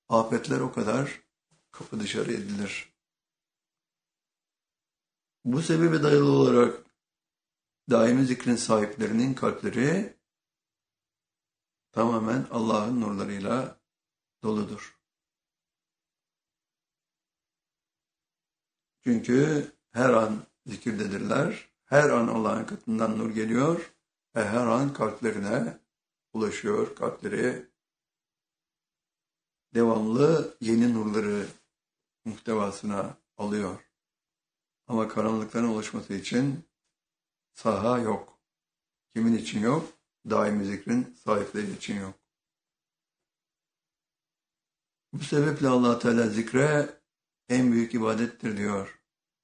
afetler o kadar kapı dışarı edilir. Bu sebebe dayalı olarak daimi zikrin sahiplerinin kalpleri tamamen Allah'ın nurlarıyla doludur. Çünkü her an zikirdedirler, her an Allah'ın katından nur geliyor ve her an kalplerine ulaşıyor, kalpleri devamlı yeni nurları muhtevasına alıyor. Ama karanlıkların oluşması için saha yok. Kimin için yok? Daimi zikrin sahipleri için yok. Bu sebeple Allah Teala zikre en büyük ibadettir diyor.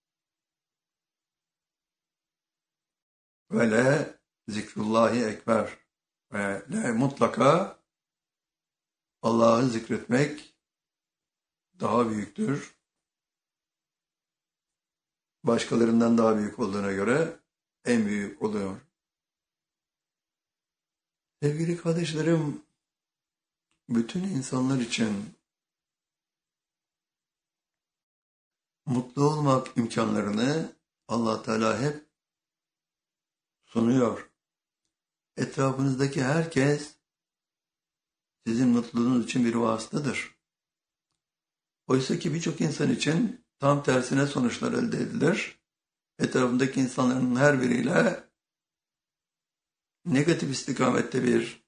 Ve le zikrullahi ekber. Ve le mutlaka Allah'ı zikretmek daha büyüktür. Başkalarından daha büyük olduğuna göre en büyük oluyor. Sevgili kardeşlerim, bütün insanlar için mutlu olmak imkanlarını Allah Teala hep sunuyor. Etrafınızdaki herkes sizin mutluluğunuz için bir vasıtadır. Oysa ki birçok insan için tam tersine sonuçlar elde edilir. Etrafındaki insanların her biriyle negatif istikamette bir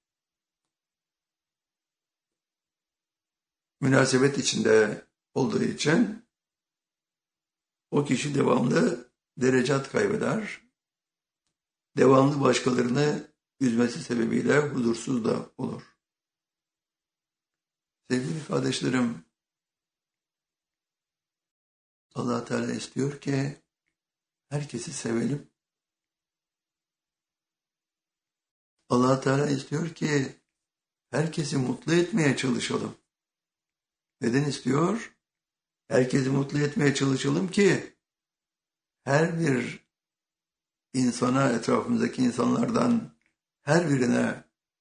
münasebet içinde olduğu için o kişi devamlı derecat kaybeder. Devamlı başkalarını üzmesi sebebiyle huzursuz da olur. Sevgili kardeşlerim, Allah Teala istiyor ki herkesi sevelim. Allah Teala istiyor ki herkesi mutlu etmeye çalışalım. Neden istiyor? Herkesi mutlu etmeye çalışalım ki her bir insana, etrafımızdaki insanlardan her birine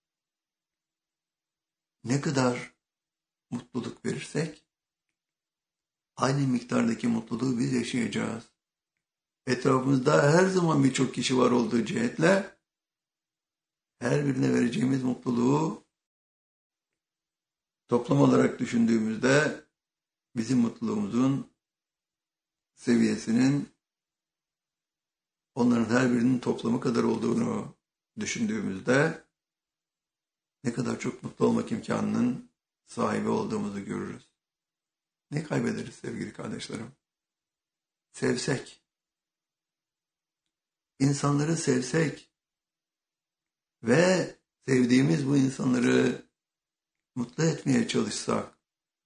ne kadar mutluluk verirsek aynı miktardaki mutluluğu biz yaşayacağız. Etrafımızda her zaman birçok kişi var olduğu cihetle her birine vereceğimiz mutluluğu toplam olarak düşündüğümüzde bizim mutluluğumuzun seviyesinin onların her birinin toplamı kadar olduğunu düşündüğümüzde ne kadar çok mutlu olmak imkanının sahibi olduğumuzu görürüz. Ne kaybederiz sevgili kardeşlerim? Sevsek, insanları sevsek ve sevdiğimiz bu insanları mutlu etmeye çalışsak,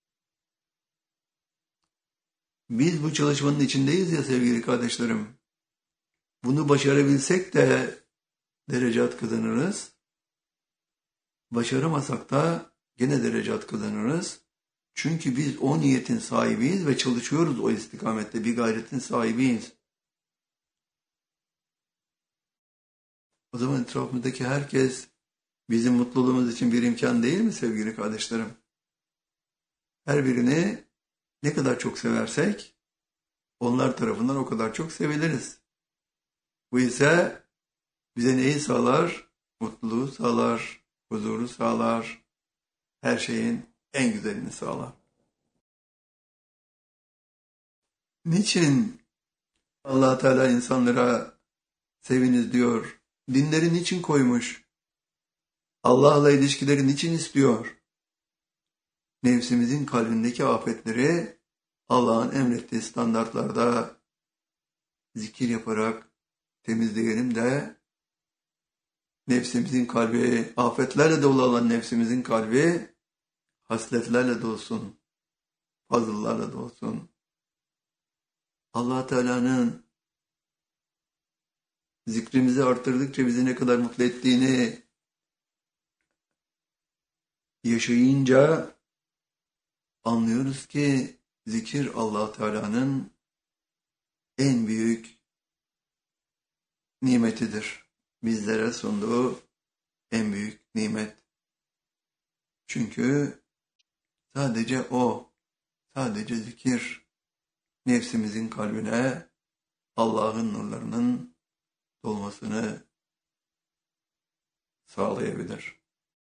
biz bu çalışmanın içindeyiz ya sevgili kardeşlerim, bunu başarabilsek de derecat kazanırız, başaramasak da gene derecat kazanırız. Çünkü biz o niyetin sahibiyiz ve çalışıyoruz o istikamette, bir gayretin sahibiyiz. O zaman etrafımızdaki herkes bizim mutluluğumuz için bir imkan değil mi sevgili kardeşlerim? Her birini ne kadar çok seversek onlar tarafından o kadar çok seviliriz. Bu ise bize neyi sağlar? Mutluluğu sağlar, huzuru sağlar, her şeyin en güzelini sağlar. Niçin Allah Teala insanlara seviniz diyor? Dinleri niçin koymuş? Allah'la ilişkileri niçin istiyor? Nefsimizin kalbindeki afetleri Allah'ın emrettiği standartlarda zikir yaparak temizleyelim de nefsimizin kalbi, afetlerle dolu olan nefsimizin kalbi hasletlerle dolsun, fazıllarla dolsun. Allah Teala'nın zikrimizi arttırdıkça bizi ne kadar mutlu ettiğini yaşayınca anlıyoruz ki zikir Allah Teala'nın en büyük nimetidir. Bizlere sunduğu en büyük nimet. Çünkü Sadece o, sadece zikir nefsimizin kalbine Allah'ın nurlarının dolmasını sağlayabilir.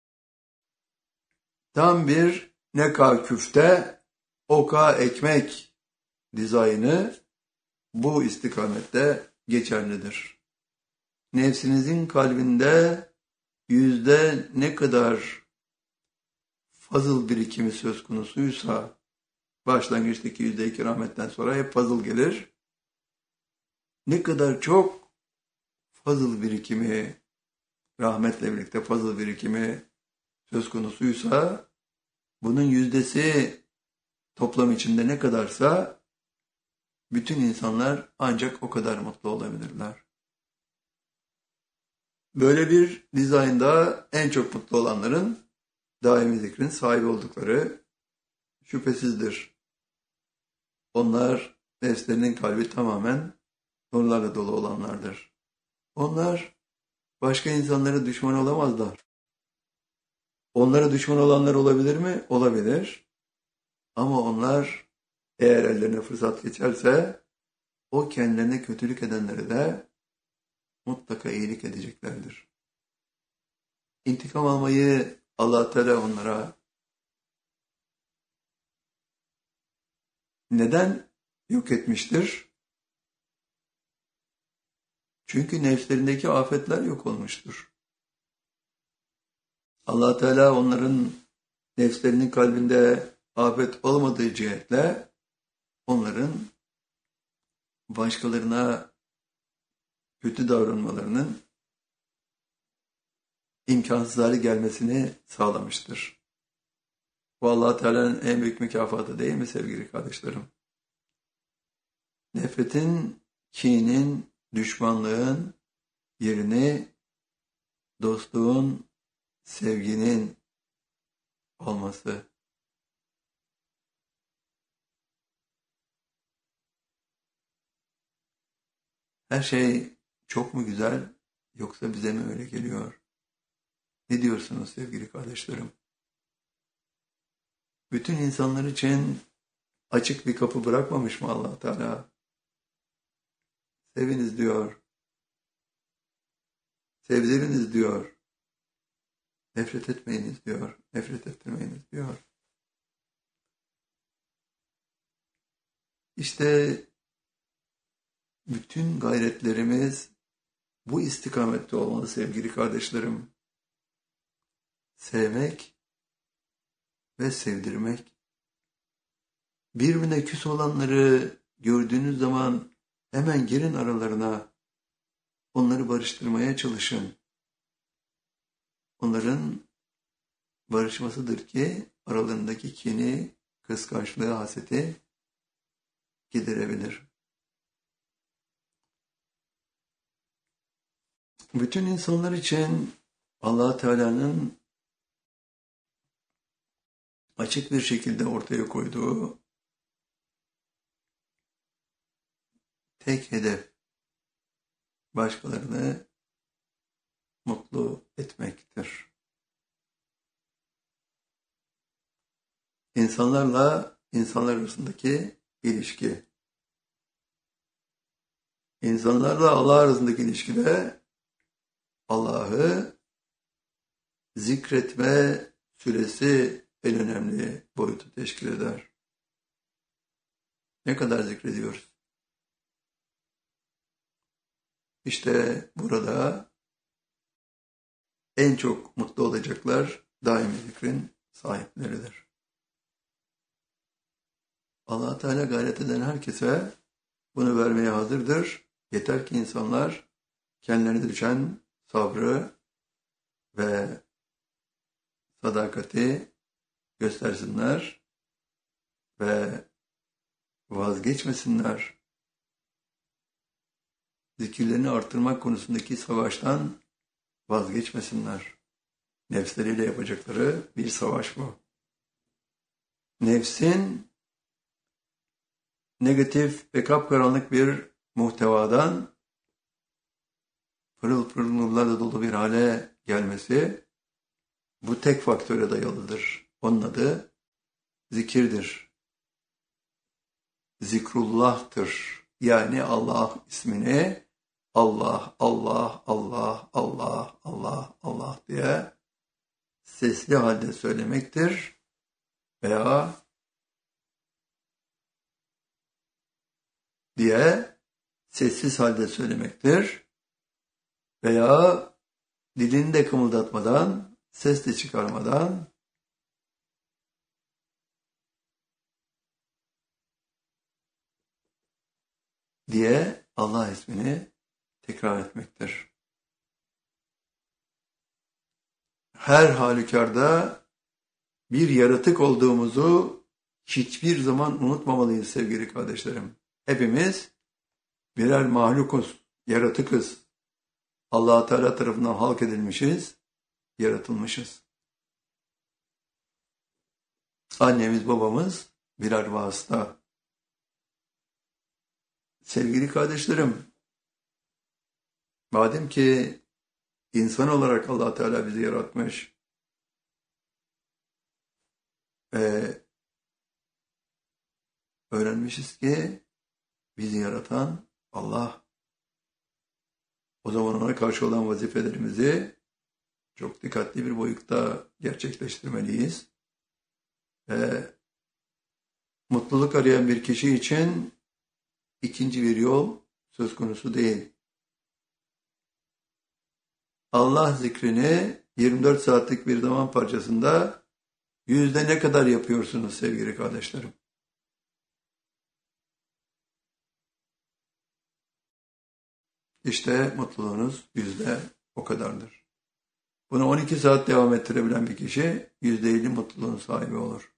Tam bir neka küfte, oka ekmek dizaynı bu istikamette geçerlidir. Nefsinizin kalbinde yüzde ne kadar fazıl birikimi söz konusuysa, başlangıçtaki %2 rahmetten sonra hep fazıl gelir. Ne kadar çok fazıl birikimi, rahmetle birlikte fazıl birikimi söz konusuysa, bunun yüzdesi toplam içinde ne kadarsa, bütün insanlar ancak o kadar mutlu olabilirler. Böyle bir dizaynda en çok mutlu olanların daimi zikrin sahibi oldukları şüphesizdir. Onlar nefslerinin kalbi tamamen nurlarla dolu olanlardır. Onlar başka insanlara düşman olamazlar. Onlara düşman olanlar olabilir mi? Olabilir. Ama onlar eğer ellerine fırsat geçerse o kendilerine kötülük edenlere de mutlaka iyilik edeceklerdir. İntikam almayı Allah Teala onlara neden yok etmiştir? Çünkü nefslerindeki afetler yok olmuştur. Allah Teala onların nefslerinin kalbinde afet olmadığı cihetle onların başkalarına kötü davranmalarının imkansız hale gelmesini sağlamıştır. Bu Allah Teala'nın en büyük mükafatı değil mi sevgili kardeşlerim? Nefretin, kinin, düşmanlığın yerini dostluğun, sevginin olması. Her şey çok mu güzel yoksa bize mi öyle geliyor? Ne diyorsunuz sevgili kardeşlerim? Bütün insanlar için açık bir kapı bırakmamış mı Allah Teala? Seviniz diyor. Sevdiriniz diyor. Nefret etmeyiniz diyor. Nefret ettirmeyiniz diyor. İşte bütün gayretlerimiz bu istikamette olmalı sevgili kardeşlerim. Sevmek ve sevdirmek. Birbirine küs olanları gördüğünüz zaman hemen girin aralarına. Onları barıştırmaya çalışın. Onların barışmasıdır ki aralarındaki kini, kıskançlığı, haseti giderebilir. Bütün insanlar için Allah Teala'nın açık bir şekilde ortaya koyduğu tek hedef başkalarını mutlu etmektir. İnsanlarla insanlar arasındaki ilişki. İnsanlarla Allah arasındaki ilişkide Allah'ı zikretme süresi en önemli boyutu teşkil eder. Ne kadar zikrediyoruz? İşte burada en çok mutlu olacaklar daimi zikrin sahipleridir. Allah Teala gayret eden herkese bunu vermeye hazırdır. Yeter ki insanlar kendilerine düşen sabrı ve sadakati göstersinler ve vazgeçmesinler. Zikirlerini artırmak konusundaki savaştan vazgeçmesinler. Nefsleriyle yapacakları bir savaş bu. Nefsin negatif ve kapkaranlık bir muhtevadan pırıl pırıl nurlarla dolu bir hale gelmesi bu tek faktöre dayalıdır. Onun adı zikirdir. Zikrullah'tır. Yani Allah ismini Allah, Allah, Allah, Allah, Allah, Allah diye sesli halde söylemektir veya diye sessiz halde söylemektir veya dilini de kımıldatmadan, ses de çıkarmadan diye Allah ismini tekrar etmektir. Her halükarda bir yaratık olduğumuzu hiçbir zaman unutmamalıyız sevgili kardeşlerim. Hepimiz birer mahlukuz, yaratıkız. Allah-u Teala tarafından halk edilmişiz, yaratılmışız. Annemiz, babamız birer vasıta. Sevgili kardeşlerim, madem ki insan olarak Allah Teala bizi yaratmış ve öğrenmişiz ki bizi yaratan Allah. O zaman ona karşı olan vazifelerimizi çok dikkatli bir boyutta gerçekleştirmeliyiz. Ve mutluluk arayan bir kişi için ikinci bir yol söz konusu değil. Allah zikrini 24 saatlik bir zaman parçasında yüzde ne kadar yapıyorsunuz sevgili kardeşlerim? İşte mutluluğunuz yüzde o kadardır. Bunu 12 saat devam ettirebilen bir kişi %50 mutluluğun sahibi olur.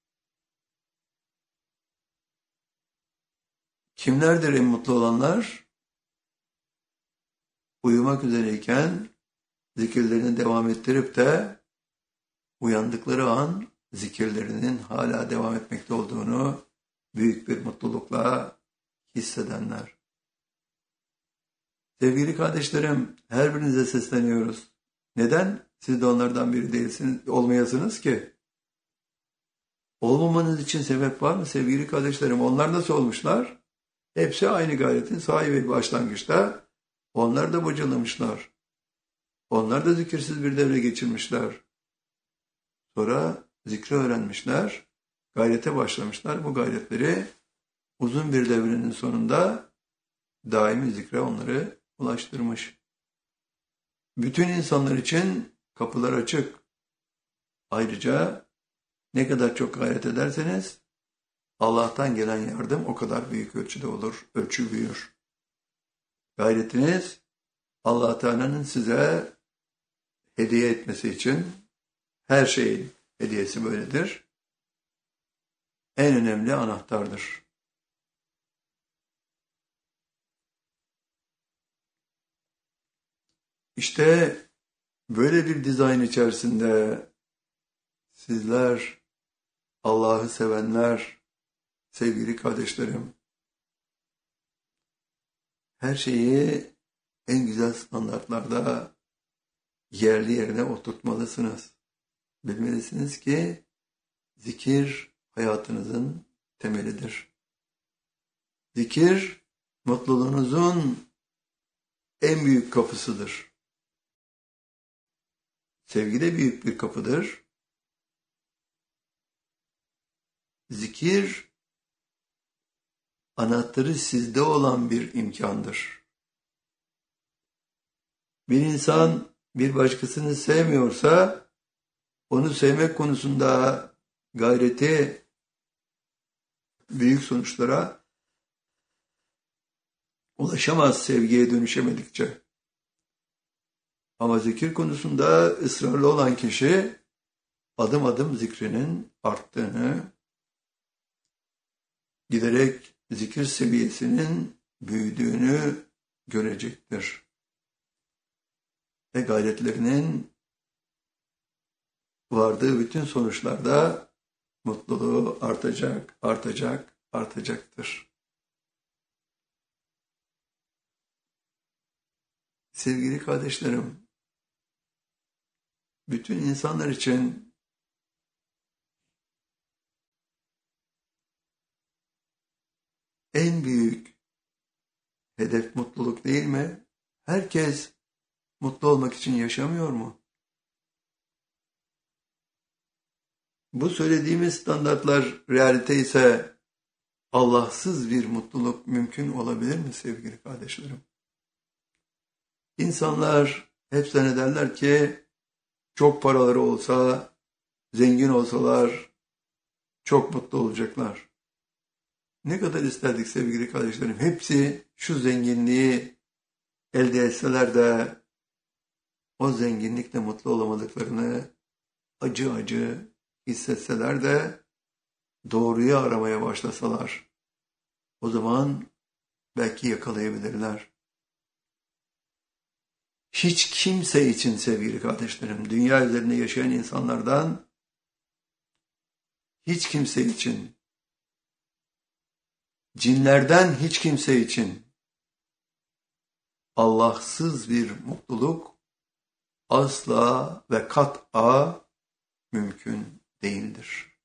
Kimlerdir en mutlu olanlar? Uyumak üzereyken zikirlerini devam ettirip de uyandıkları an zikirlerinin hala devam etmekte olduğunu büyük bir mutlulukla hissedenler. Sevgili kardeşlerim, her birinize sesleniyoruz. Neden? Siz de onlardan biri değilsiniz, olmayasınız ki. Olmamanız için sebep var mı sevgili kardeşlerim? Onlar nasıl olmuşlar? Hepsi aynı gayretin sahibi başlangıçta. Onlar da bocalamışlar. Onlar da zikirsiz bir devre geçirmişler. Sonra zikri öğrenmişler. Gayrete başlamışlar. Bu gayretleri uzun bir devrenin sonunda daimi zikre onları ulaştırmış. Bütün insanlar için kapılar açık. Ayrıca ne kadar çok gayret ederseniz Allah'tan gelen yardım o kadar büyük ölçüde olur. Ölçü büyür. Gayretiniz Allah Teala'nın size hediye etmesi için, her şeyin hediyesi böyledir, en önemli anahtardır. İşte böyle bir dizayn içerisinde sizler, Allah'ı sevenler, sevgili kardeşlerim, her şeyi en güzel standartlarda yerli yerine oturtmalısınız. Bilmelisiniz ki zikir hayatınızın temelidir. Zikir mutluluğunuzun en büyük kapısıdır. Sevgi de büyük bir kapıdır. Zikir anahtarı sizde olan bir imkandır. Bir insan bir başkasını sevmiyorsa onu sevmek konusunda gayreti büyük sonuçlara ulaşamaz sevgiye dönüşemedikçe. Ama zikir konusunda ısrarlı olan kişi adım adım zikrinin arttığını, giderek zikir seviyesinin büyüdüğünü görecektir. Ve gayretlerinin vardığı bütün sonuçlarda mutluluğu artacak, artacak, artacaktır. Sevgili kardeşlerim, bütün insanlar için en büyük hedef mutluluk değil mi? Herkes mutlu olmak için yaşamıyor mu? Bu söylediğimiz standartlar realite ise Allahsız bir mutluluk mümkün olabilir mi sevgili kardeşlerim? İnsanlar hep zannederler ki çok paraları olsa, zengin olsalar çok mutlu olacaklar. Ne kadar isterdik sevgili kardeşlerim, hepsi şu zenginliği elde etseler de o zenginlikle mutlu olamadıklarını acı acı hissetseler de doğruyu aramaya başlasalar, o zaman belki yakalayabilirler. Hiç kimse için sevgili kardeşlerim, dünya üzerinde yaşayan insanlardan hiç kimse için, cinlerden hiç kimse için Allahsız bir mutluluk asla ve kat'a mümkün değildir.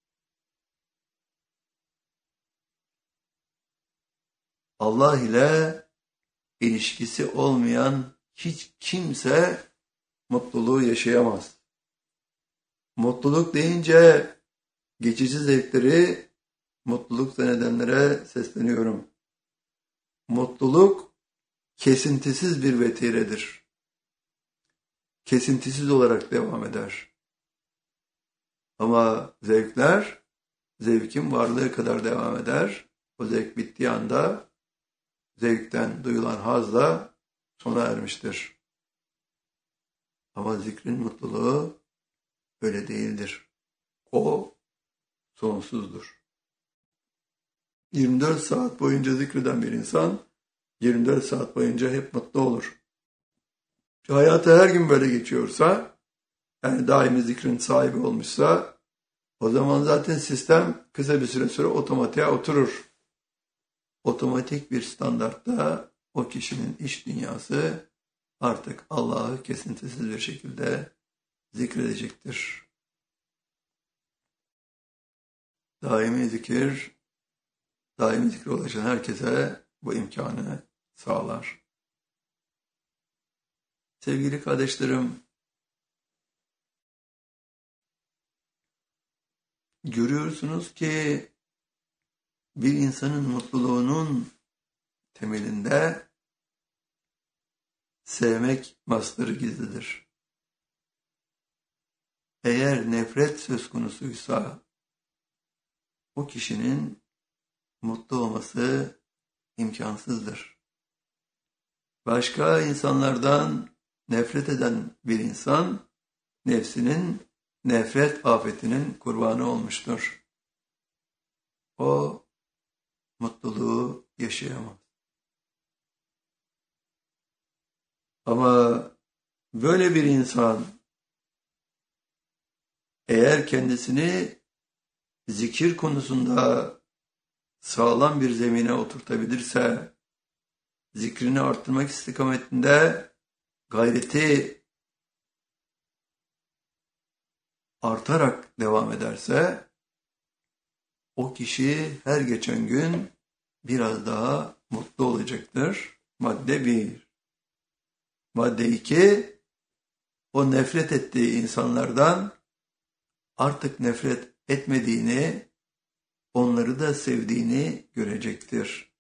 Allah ile ilişkisi olmayan hiç kimse mutluluğu yaşayamaz. Mutluluk deyince geçici zevkleri mutluluk zannedenlere sesleniyorum. Mutluluk kesintisiz bir vetiredir. Kesintisiz olarak devam eder. Ama zevkler, zevkin varlığı kadar devam eder. O zevk bittiği anda zevkten duyulan haz da sona ermiştir. Ama zikrin mutluluğu öyle değildir. O sonsuzdur. 24 saat boyunca zikreden bir insan 24 saat boyunca hep mutlu olur. Hayatı her gün böyle geçiyorsa, yani daimi zikrin sahibi olmuşsa, o zaman zaten sistem kısa bir süre sonra otomatiğe oturur. Otomatik bir standartta o kişinin iç dünyası artık Allah'ı kesintisiz bir şekilde zikredecektir. Daimi zikir, daimi zikre ulaşan herkese bu imkanı sağlar. Sevgili kardeşlerim, görüyorsunuz ki bir insanın mutluluğunun temelinde sevmek mastarı gizlidir. Eğer nefret söz konusuysa o kişinin mutlu olması imkansızdır. Başka insanlardan nefret eden bir insan nefsinin nefret afetinin kurbanı olmuştur. O mutluluğu yaşayamaz. Ama böyle bir insan eğer kendisini zikir konusunda sağlam bir zemine oturtabilirse, zikrini arttırmak istikametinde gayreti artarak devam ederse, o kişi her geçen gün biraz daha mutlu olacaktır. Madde 1. Madde 2, o nefret ettiği insanlardan artık nefret etmediğini, onları da sevdiğini görecektir.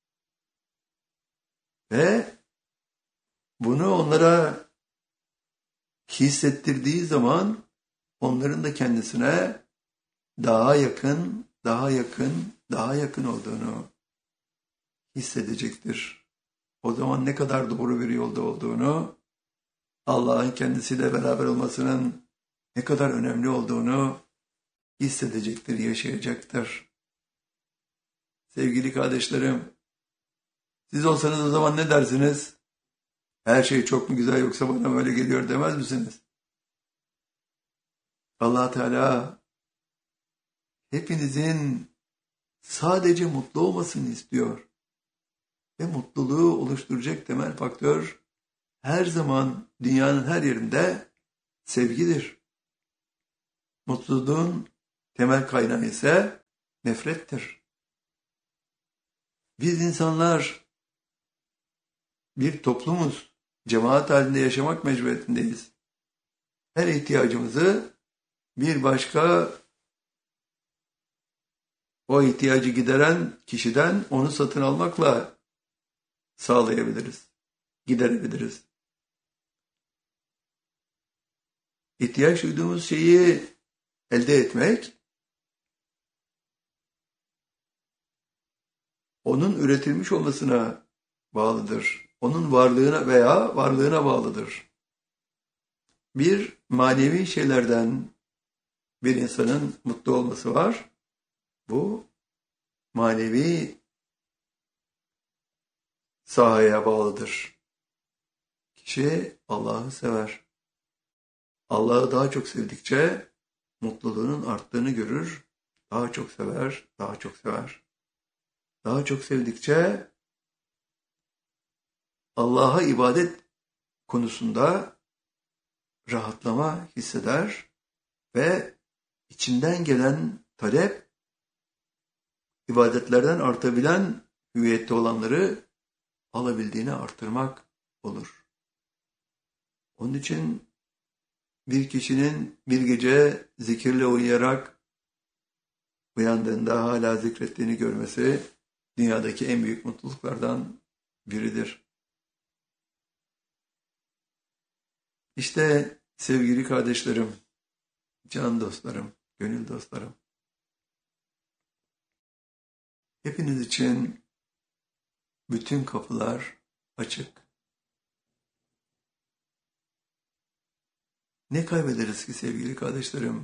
Ve bunu onlara hissettirdiği zaman onların da kendisine daha yakın, daha yakın, daha yakın olduğunu hissedecektir. O zaman ne kadar doğru bir yolda olduğunu, Allah'ın kendisiyle beraber olmasının ne kadar önemli olduğunu hissedecektir, yaşayacaktır. Sevgili kardeşlerim, siz olsanız o zaman ne dersiniz? Her şey çok mu güzel yoksa bana böyle geliyor demez misiniz? Allah Teala hepinizin sadece mutlu olmasını istiyor. Ve mutluluğu oluşturacak temel faktör her zaman dünyanın her yerinde sevgidir. Mutluluğun temel kaynağı ise nefrettir. Biz insanlar bir toplumuz. Cemaat halinde yaşamak mecburiyetindeyiz. Her ihtiyacımızı bir başka o ihtiyacı gideren kişiden onu satın almakla sağlayabiliriz, giderebiliriz. İhtiyaç duyduğumuz şeyi elde etmek, onun üretilmiş olmasına bağlıdır. Onun varlığına veya varlığına bağlıdır. Bir manevi şeylerden bir insanın mutlu olması var. Bu manevi sahaya bağlıdır. Kişi Allah'ı sever. Allah'ı daha çok sevdikçe mutluluğunun arttığını görür. Daha çok sever, daha çok sever. Daha çok sevdikçe Allah'a ibadet konusunda rahatlama hisseder ve içinden gelen talep, ibadetlerden artabilen hüviyette olanları alabildiğini artırmak olur. Onun için bir kişinin bir gece zikirle uyuyarak uyandığında hala zikrettiğini görmesi dünyadaki en büyük mutluluklardan biridir. İşte sevgili kardeşlerim, can dostlarım, gönül dostlarım, hepiniz için bütün kapılar açık. Ne kaybederiz ki sevgili kardeşlerim?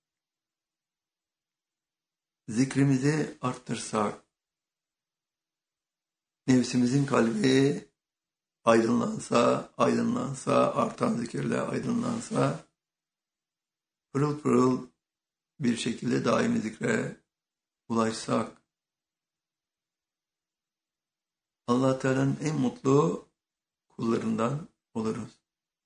Zikrimizi arttırsak, nefsimizin kalbi aydınlansa, artan zikirle aydınlansa, pırıl pırıl bir şekilde daimi zikre ulaşsak, Allah Teala'nın en mutlu kullarından oluruz.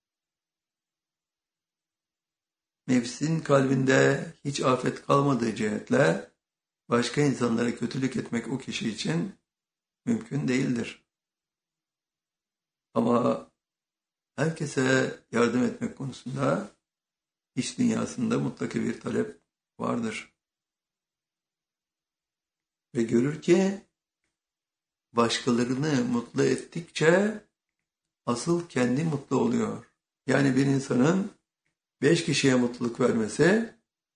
Nefsin kalbinde hiç afet kalmadığı cihetle başka insanlara kötülük etmek o kişi için mümkün değildir. Ama herkese yardım etmek konusunda iç dünyasında mutlaka bir talep vardır. Ve görür ki başkalarını mutlu ettikçe asıl kendi mutlu oluyor. Yani bir insanın 5 kişiye mutluluk vermesi,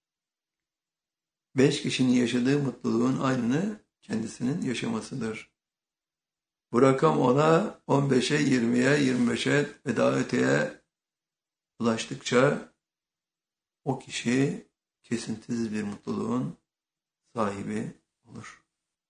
5 kişinin yaşadığı mutluluğun aynını kendisinin yaşamasıdır. Bu rakam ona 15'e, 20'ye, 25'e ve daha öteye ulaştıkça o kişi kesintisiz bir mutluluğun sahibi olur.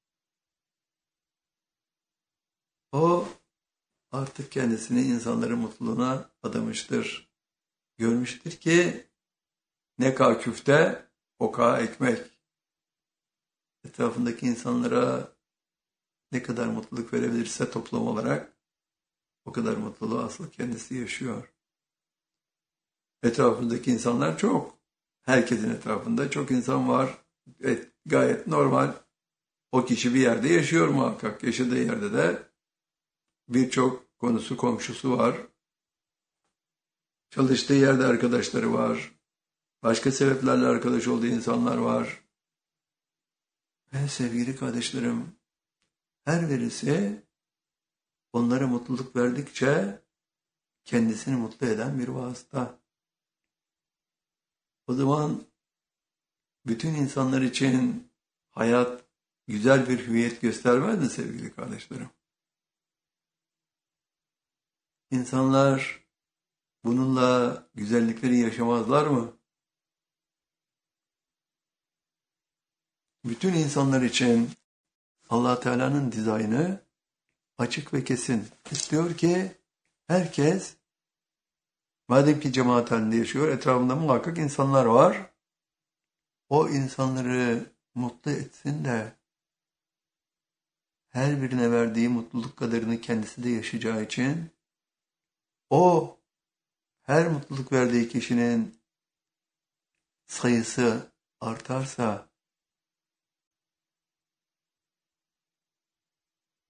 O artık kendisini insanların mutluluğuna adamıştır. Görmüştür ki ne kadar küfte, o kadar ekmek. Etrafındaki insanlara ne kadar mutluluk verebilirse toplum olarak o kadar mutluluğu asıl kendisi yaşıyor. Etrafındaki insanlar çok. Herkesin etrafında çok insan var. Gayet normal. O kişi bir yerde yaşıyor muhakkak. Yaşadığı yerde de birçok konusu, komşusu var. Çalıştığı yerde arkadaşları var. Başka sebeplerle arkadaş olduğu insanlar var. Ve sevgili kardeşlerim, her birisi onlara mutluluk verdikçe kendisini mutlu eden bir vasıta. O zaman bütün insanlar için hayat güzel bir hüviyet göstermez mi sevgili kardeşlerim? İnsanlar bununla güzellikleri yaşamazlar mı? Bütün insanlar için Allah Teala'nın dizaynı açık ve kesin. İstiyor ki herkes, madem ki cemaat halinde yaşıyor, etrafında muhakkak insanlar var. O insanları mutlu etsin de her birine verdiği mutluluk kadarını kendisi de yaşayacağı için o her mutluluk verdiği kişinin sayısı artarsa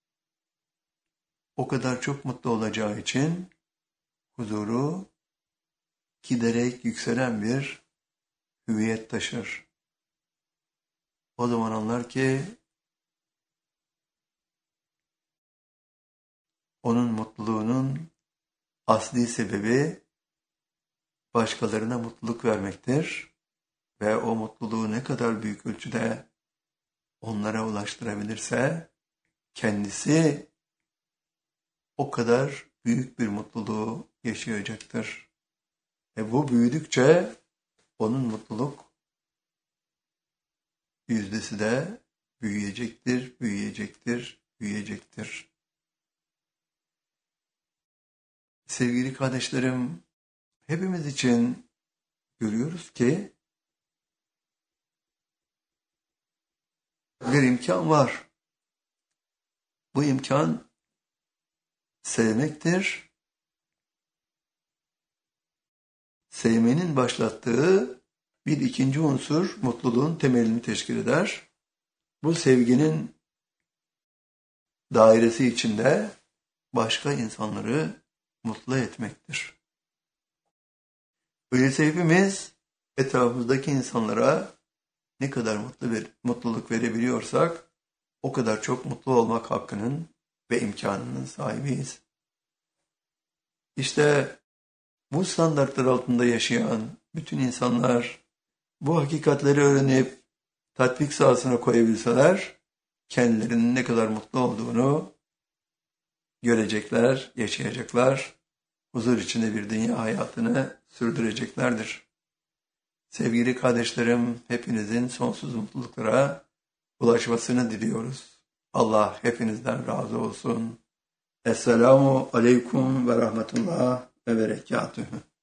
o kadar çok mutlu olacağı için huzuru giderek yükselen bir hüviyet taşır. O zaman anlar ki onun mutluluğunun asli sebebi başkalarına mutluluk vermektir ve o mutluluğu ne kadar büyük ölçüde onlara ulaştırabilirse kendisi o kadar büyük bir mutluluğu yaşayacaktır. Ve bu büyüdükçe onun mutluluk yüzdesi de büyüyecektir, büyüyecektir, büyüyecektir. Sevgili kardeşlerim, hepimiz için görüyoruz ki bir imkan var. Bu imkan sevmektir. Sevmenin başlattığı bir ikinci unsur mutluluğun temelini teşkil eder. Bu sevginin dairesi içinde başka insanları mutlu etmektir. Öyleyse hepimiz etrafımızdaki insanlara ne kadar mutluluk verebiliyorsak o kadar çok mutlu olmak hakkının ve imkanının sahibiyiz. İşte bu standartlar altında yaşayan bütün insanlar bu hakikatleri öğrenip tatbik sahasına koyabilseler kendilerinin ne kadar mutlu olduğunu görecekler, yaşayacaklar, huzur içinde bir dünya hayatını sürdüreceklerdir. Sevgili kardeşlerim, hepinizin sonsuz mutluluklara ulaşmasını diliyoruz. Allah hepinizden razı olsun. Esselamu aleyküm ve rahmetullah ve berekatühü.